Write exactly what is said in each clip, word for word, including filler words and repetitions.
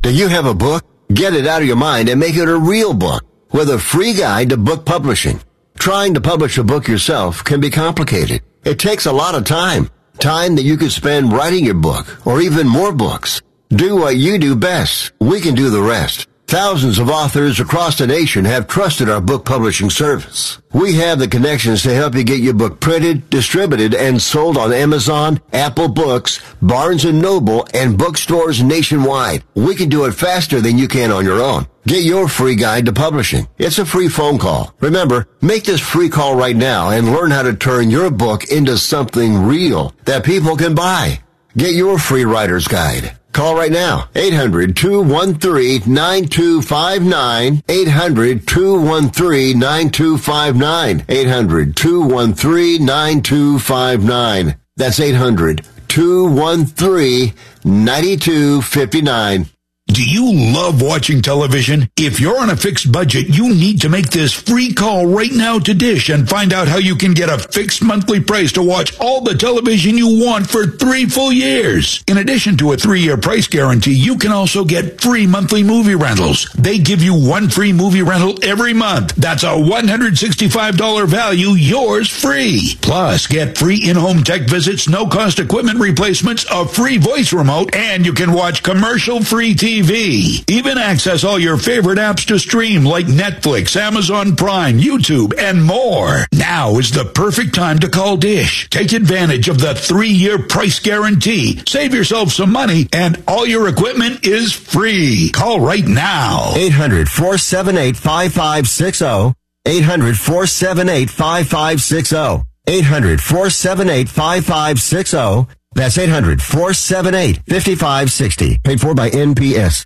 Do you have a book? Get it out of your mind and make it a real book with a free guide to book publishing. Trying to publish a book yourself can be complicated. It takes a lot of time. Time that you could spend writing your book or even more books. Do what you do best. We can do the rest. Thousands of authors across the nation have trusted our book publishing service. We have the connections to help you get your book printed, distributed, and sold on Amazon, Apple Books, Barnes and Noble, and bookstores nationwide. We can do it faster than you can on your own. Get your free guide to publishing. It's a free phone call. Remember, make this free call right now and learn how to turn your book into something real that people can buy. Get your free writer's guide. Call right now, eight hundred, two one three, nine two five nine, eight hundred, two one three, nine two five nine, eight hundred, two one three, nine two five nine. That's eight hundred, two one three, nine two five nine. Do you love watching television? If you're on a fixed budget, you need to make this free call right now to Dish and find out how you can get a fixed monthly price to watch all the television you want for three full years. In addition to a three-year price guarantee, you can also get free monthly movie rentals. They give you one free movie rental every month. That's a one hundred sixty-five dollars value, yours free. Plus, get free in-home tech visits, no-cost equipment replacements, a free voice remote, and you can watch commercial-free T V. Even access all your favorite apps to stream like Netflix, Amazon Prime, YouTube, and more. Now is the perfect time to call Dish. Take advantage of the three-year price guarantee. Save yourself some money, and all your equipment is free. Call right now. eight hundred, four seven eight, five five six zero. eight hundred, four seven eight, five five six zero. eight hundred, four seven eight, five five six zero. That's eight hundred, four seven eight, five five six zero. Paid for by N P S.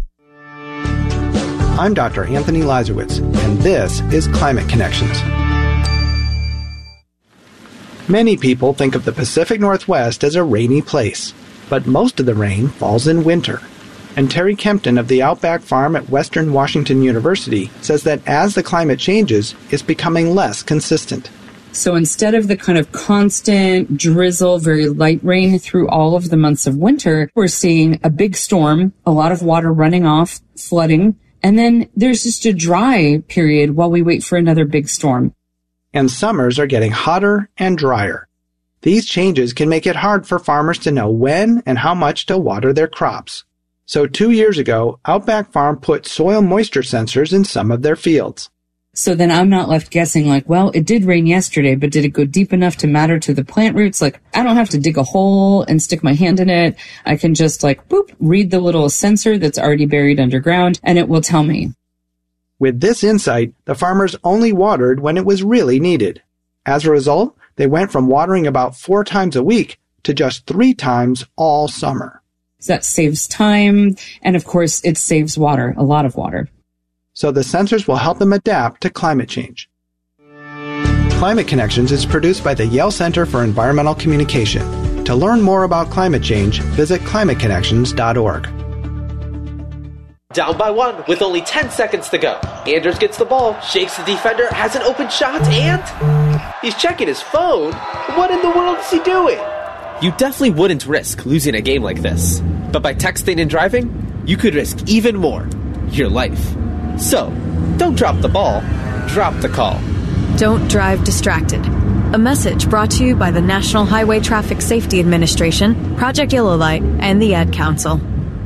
I'm Doctor Anthony Lazarowitz, and this is Climate Connections. Many people think of the Pacific Northwest as a rainy place, but most of the rain falls in winter. And Terry Kempton of the Outback Farm at Western Washington University says that as the climate changes, it's becoming less consistent. So instead of the kind of constant drizzle, very light rain through all of the months of winter, we're seeing a big storm, a lot of water running off, flooding, and then there's just a dry period while we wait for another big storm. And summers are getting hotter and drier. These changes can make it hard for farmers to know when and how much to water their crops. So two years ago, Outback Farm put soil moisture sensors in some of their fields. So then I'm not left guessing like, well, it did rain yesterday, but did it go deep enough to matter to the plant roots? Like, I don't have to dig a hole and stick my hand in it. I can just like, boop, read the little sensor that's already buried underground, and it will tell me. With this insight, the farmers only watered when it was really needed. As a result, they went from watering about four times a week to just three times all summer. So that saves time, and of course, it saves water, a lot of water. So the sensors will help them adapt to climate change. Climate Connections is produced by the Yale Center for Environmental Communication. To learn more about climate change, visit climate connections dot org. Down by one with only ten seconds to go. Anders gets the ball, shakes the defender, has an open shot, and he's checking his phone. What in the world is he doing? You definitely wouldn't risk losing a game like this. But by texting and driving, you could risk even more. Your life. So, don't drop the ball, drop the call. Don't drive distracted. A message brought to you by the National Highway Traffic Safety Administration, Project Yellow Light, and the Ad Council.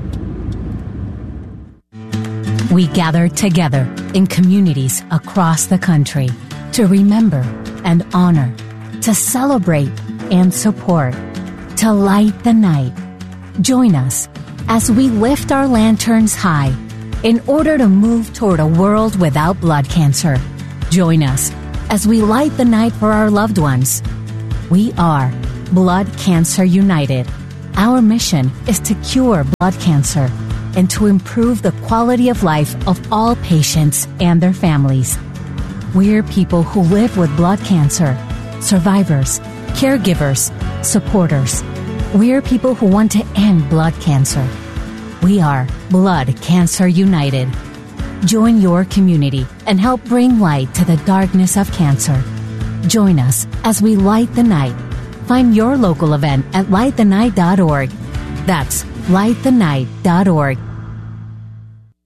We gather together in communities across the country to remember and honor, to celebrate and support, to light the night. Join us as we lift our lanterns high in order to move toward a world without blood cancer. Join us as we light the night for our loved ones. We are Blood Cancer United. Our mission is to cure blood cancer and to improve the quality of life of all patients and their families. We're people who live with blood cancer, survivors, caregivers, supporters. We're people who want to end blood cancer. We are Blood Cancer United. Join your community and help bring light to the darkness of cancer. Join us as we light the night. Find your local event at light the night dot org. That's light the night dot org.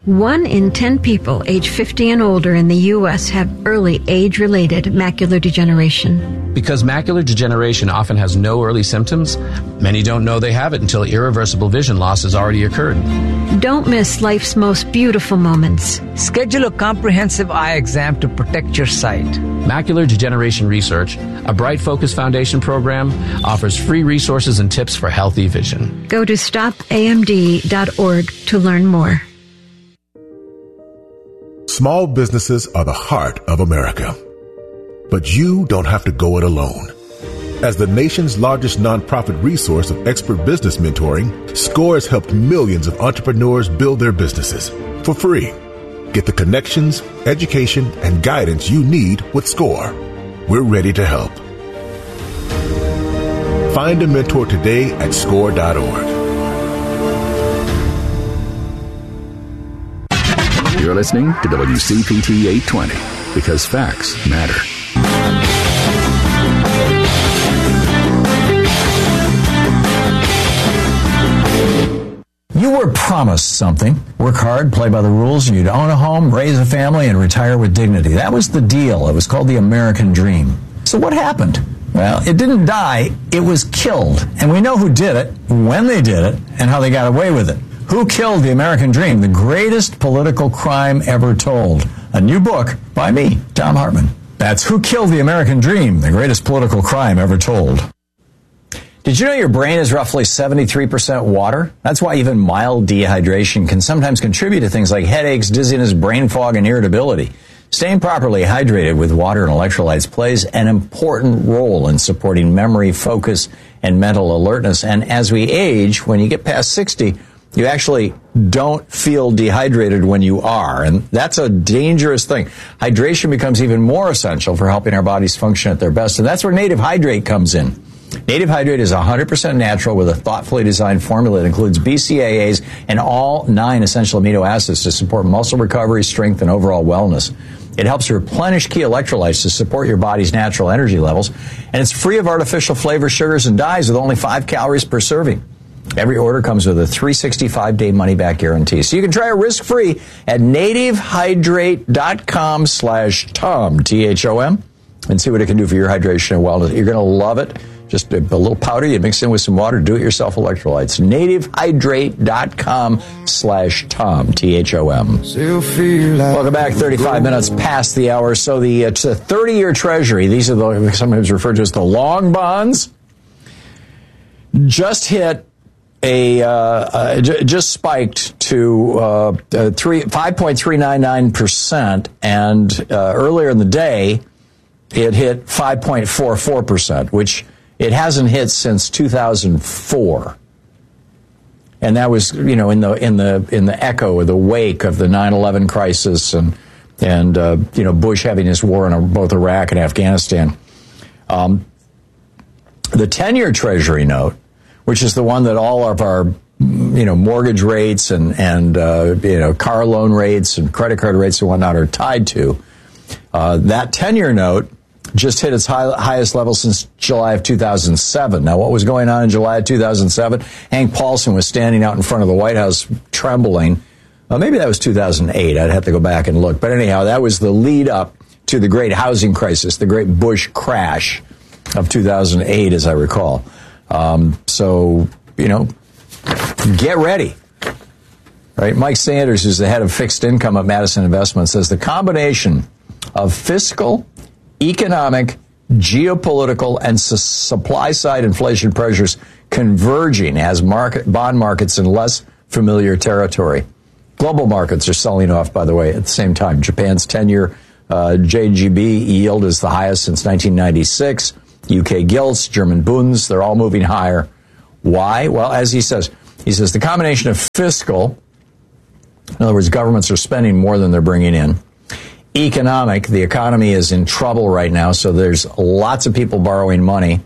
One in ten people age fifty and older in the U S have early age-related macular degeneration. Because macular degeneration often has no early symptoms, many don't know they have it until irreversible vision loss has already occurred. Don't miss life's most beautiful moments. Schedule a comprehensive eye exam to protect your sight. Macular Degeneration Research, a Bright Focus Foundation program, offers free resources and tips for healthy vision. Go to stop A M D dot org to learn more. Small businesses are the heart of America. But you don't have to go it alone. As the nation's largest nonprofit resource of expert business mentoring, SCORE has helped millions of entrepreneurs build their businesses for free. Get the connections, education, and guidance you need with SCORE. We're ready to help. Find a mentor today at score dot org. You're listening to W C P T eight twenty, because facts matter. You were promised something. Work hard, play by the rules, and you'd own a home, raise a family, and retire with dignity. That was the deal. It was called the American Dream. So what happened? Well, it didn't die. It was killed. And we know who did it, when they did it, and how they got away with it. Who Killed the American Dream? The Greatest Political Crime Ever Told. A new book by me, Thom Hartmann. That's Who Killed the American Dream? The Greatest Political Crime Ever Told. Did you know your brain is roughly seventy-three percent water? That's why even mild dehydration can sometimes contribute to things like headaches, dizziness, brain fog, and irritability. Staying properly hydrated with water and electrolytes plays an important role in supporting memory, focus, and mental alertness. And as we age, when you get past sixty, you actually don't feel dehydrated when you are, and that's a dangerous thing. Hydration becomes even more essential for helping our bodies function at their best, and that's where Native Hydrate comes in. Native Hydrate is one hundred percent natural with a thoughtfully designed formula that includes B C A As and all nine essential amino acids to support muscle recovery, strength, and overall wellness. It helps replenish key electrolytes to support your body's natural energy levels, and it's free of artificial flavors, sugars, and dyes with only five calories per serving. Every order comes with a three hundred sixty-five day money-back guarantee. So you can try it risk-free at nativehydrate.com slash Tom, T H O M, and see what it can do for your hydration and wellness. You're going to love it. Just a, a little powder you mix in with some water, do-it-yourself electrolytes. nativehydrate.com slash Tom, T H O M. Welcome back, thirty-five minutes past the hour. So the thirty-year Treasury, these are the sometimes referred to as the long bonds, just hit a uh, uh, j- just spiked to uh, uh, three five point three nine nine percent, and uh, earlier in the day it hit five point four four percent, which it hasn't hit since two thousand four. And that was, you know, in the in the in the echo or the wake of the nine eleven crisis and and uh, you know, Bush having his war in both Iraq and Afghanistan. Um, the ten-year Treasury note, which is the one that all of our, you know, mortgage rates and, and uh, you know, car loan rates and credit card rates and whatnot are tied to. Uh, that ten-year note just hit its high, highest level since July of two thousand seven. Now, what was going on in July of two thousand seven? Hank Paulson was standing out in front of the White House trembling. Well, maybe that was two thousand eight. I'd have to go back and look. But anyhow, that was the lead up to the great housing crisis, the great Bush crash of two thousand eight, as I recall. Um, so, you know, get ready, right? Mike Sanders, who's the head of fixed income at Madison Investments, says the combination of fiscal, economic, geopolitical, and su- supply-side inflation pressures converging has market, bond markets in less familiar territory. Global markets are selling off, by the way, at the same time. Japan's ten-year uh, J G B yield is the highest since nineteen ninety-six. U K gilts, German bunds, they're all moving higher. Why? Well, as he says, he says the combination of fiscal, in other words, governments are spending more than they're bringing in. Economic, the economy is in trouble right now, so there's lots of people borrowing money.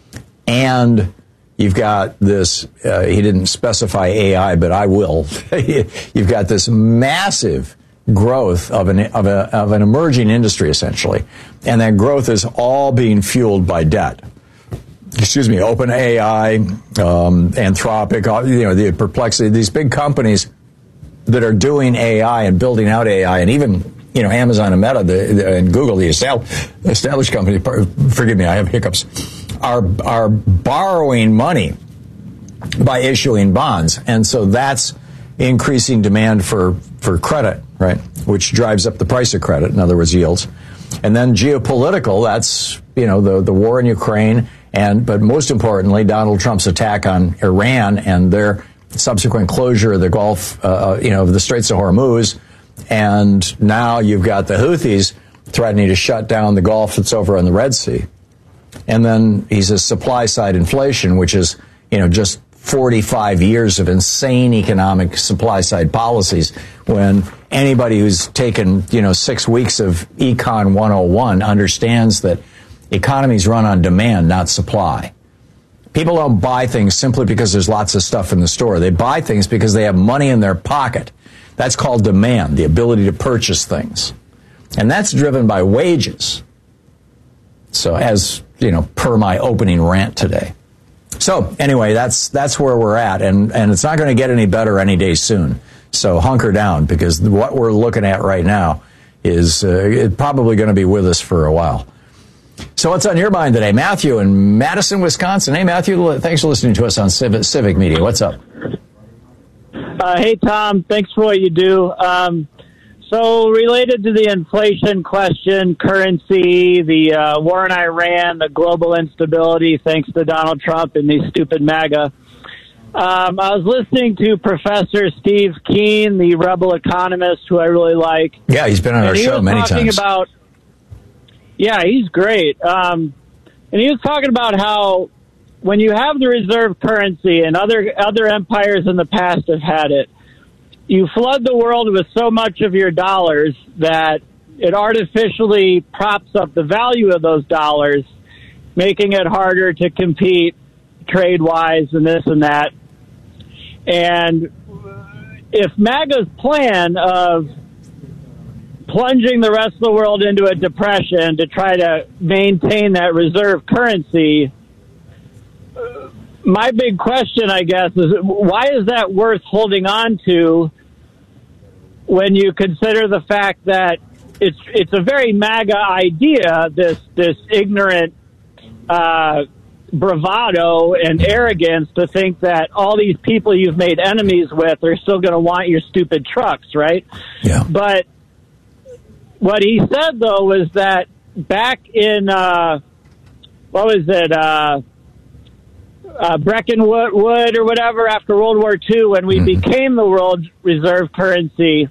And you've got this, uh, he didn't specify A I, but I will. You've got this massive growth of an of a of an emerging industry, essentially, and that growth is all being fueled by debt. Excuse me, OpenAI, um, Anthropic, you know, the Perplexity, these big companies, that are doing A I and building out A I, and even, you know, Amazon and Meta the, the, and Google, the established company, forgive me, I have hiccups, are are borrowing money by issuing bonds. And so that's increasing demand for, for credit, right, which drives up the price of credit, in other words, yields. And then geopolitical, that's, you know, the, the war in Ukraine, and but most importantly, Donald Trump's attack on Iran and their subsequent closure of the Gulf, uh, you know, of the Straits of Hormuz. And now you've got the Houthis threatening to shut down the Gulf that's over on the Red Sea. And then he says supply side inflation, which is, you know, just forty-five years of insane economic supply side policies, when anybody who's taken, you know, six weeks of Econ one oh one understands that economies run on demand, not supply. People don't buy things simply because there's lots of stuff in the store. They buy things because they have money in their pocket. That's called demand, the ability to purchase things. And that's driven by wages. So as, you know, per my opening rant today. So anyway, that's that's where we're at, and, and it's not going to get any better any day soon. So hunker down, because what we're looking at right now is uh, probably going to be with us for a while. So what's on your mind today? Matthew in Madison, Wisconsin. Hey, Matthew, thanks for listening to us on Civic, Civic Media. What's up? Uh, hey, Tom, thanks for what you do. Um, so related to the inflation question, currency, the uh, war in Iran, the global instability thanks to Donald Trump and these stupid MAGA. Um, I was listening to Professor Steve Keen, the rebel economist, who I really like. Yeah, he's been on our show many times. About, yeah, he's great. Um, and he was talking about how when you have the reserve currency, and other other empires in the past have had it, you flood the world with so much of your dollars that it artificially props up the value of those dollars, making it harder to compete trade-wise and this and that. And if MAGA's plan of plunging the rest of the world into a depression to try to maintain that reserve currency, my big question, I guess, is why is that worth holding on to when you consider the fact that it's it's a very MAGA idea, this this ignorant uh, bravado and arrogance to think that all these people you've made enemies with are still going to want your stupid trucks, right? Yeah. But what he said, though, was that back in, uh, what was it, uh, uh, Breckenwood or whatever, after World War Two, when we mm-hmm. became the world reserve currency,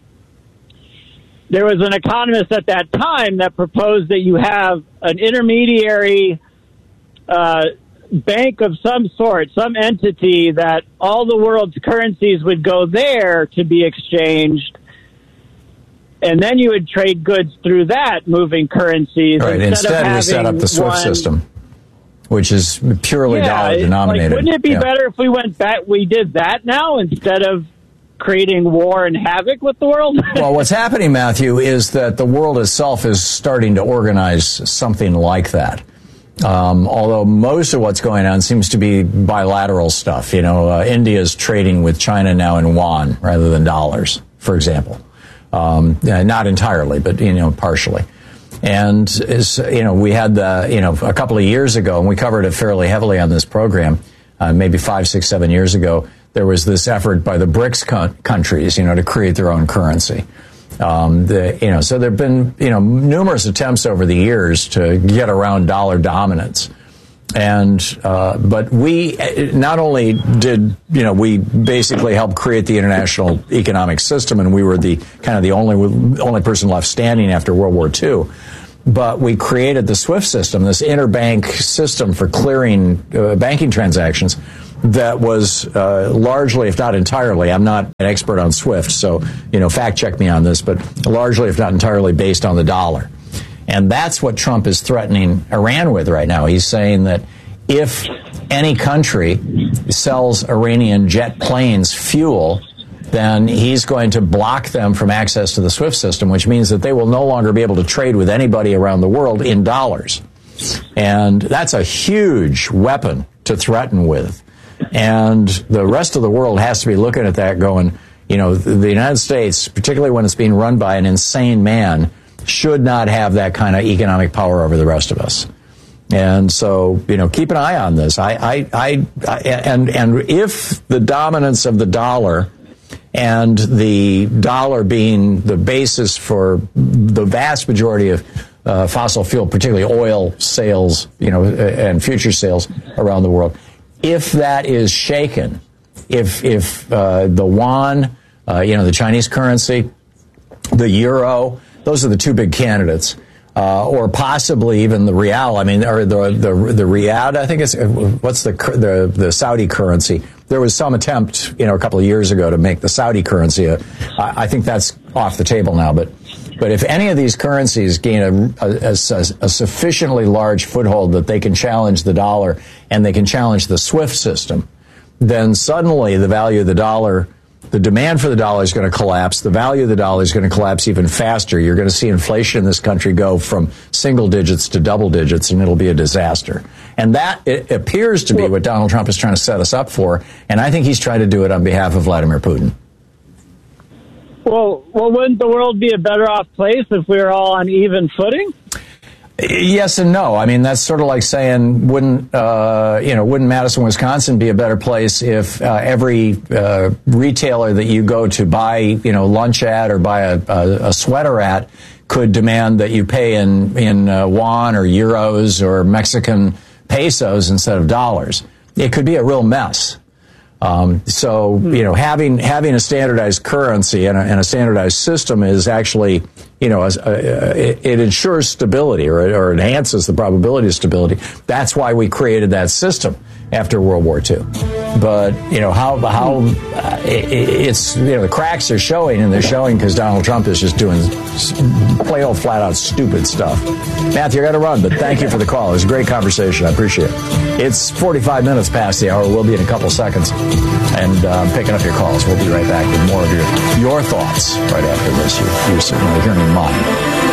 there was an economist at that time that proposed that you have an intermediary uh, bank of some sort, some entity that all the world's currencies would go there to be exchanged. And then you would trade goods through that, moving currencies. Right. Instead, instead we set up the SWIFT one system, which is purely yeah, dollar denominated. Like, wouldn't it be yeah. better if we went back, we did that now instead of creating war and havoc with the world? Well, what's happening, Matthew, is that the world itself is starting to organize something like that. Um, although most of what's going on seems to be bilateral stuff. You know, uh, India is trading with China now in yuan rather than dollars, for example. Um, not entirely, but, you know, partially. And, is, you know, we had the, you know, a couple of years ago, and we covered it fairly heavily on this program, uh, maybe five, six, seven years ago, there was this effort by the BRICS co- countries, you know, to create their own currency. Um, the, you know, so there have been, you know, numerous attempts over the years to get around dollar dominance. And, uh, but we not only did, you know, we basically helped create the international economic system, and we were the kind of the only, only person left standing after World War Two, but we created the SWIFT system, this interbank system for clearing uh, banking transactions that was uh, largely, if not entirely, I'm not an expert on SWIFT, so, you know, fact check me on this, but largely, if not entirely, based on the dollar. And that's what Trump is threatening Iran with right now. He's saying that if any country sells Iranian jet planes fuel, then he's going to block them from access to the SWIFT system, which means that they will no longer be able to trade with anybody around the world in dollars. And that's a huge weapon to threaten with. And the rest of the world has to be looking at that going, You know, the United States, particularly when it's being run by an insane man, should not have that kind of economic power over the rest of us. And so, you know, keep an eye on this. I, I, I, I and and if the dominance of the dollar and the dollar being the basis for the vast majority of uh, fossil fuel, particularly oil sales, you know, and future sales around the world, if that is shaken, if if uh, the yuan, uh, you know, the Chinese currency, the euro, those are the two big candidates, uh, or possibly even the real. I mean, or the the the riyad. I think it's what's the the the Saudi currency. There was some attempt, you know, a couple of years ago to make the Saudi currency. A, I, I think that's off the table now. But but if any of these currencies gain a, a, a, a sufficiently large foothold that they can challenge the dollar and they can challenge the SWIFT system, then suddenly the value of the dollar, the demand for the dollar is going to collapse. The value of the dollar is going to collapse even faster. You're going to see inflation in this country go from single digits to double digits, and it'll be a disaster. And that it appears to be what Donald Trump is trying to set us up for. And I think he's trying to do it on behalf of Vladimir Putin. Well, well, wouldn't the world be a better off place if we were all on even footing? Yes and no. I mean, that's sort of like saying, wouldn't uh, you know, wouldn't Madison, Wisconsin be a better place if uh, every uh, retailer that you go to buy, you know, lunch at or buy a, a, a sweater at could demand that you pay in in uh, yuan or euros or Mexican pesos instead of dollars? It could be a real mess. Um, so, you know, having having a standardized currency and a, and a standardized system is actually, you know, a, a, it, it ensures stability or, or enhances the probability of stability. That's why we created that system after World War Two. But, you know, how, how uh, it, it's, you know, the cracks are showing, and they're showing because Donald Trump is just doing plain old flat out stupid stuff. Matthew, I got to run, but thank you for the call. It was a great conversation. I appreciate it. It's forty-five minutes past the hour. We'll be in a couple seconds. And uh, picking up your calls. We'll be right back with more of your, your thoughts right after this. You're, you're certainly hearing mine.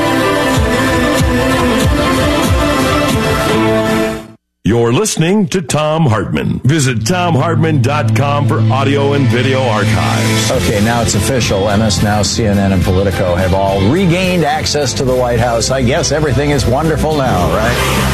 You're listening to Thom Hartmann. Visit Thom Hartmann dot com for audio and video archives. Okay, now it's official. M S Now, C N N, and Politico have all regained access to the White House. I guess everything is wonderful now, right?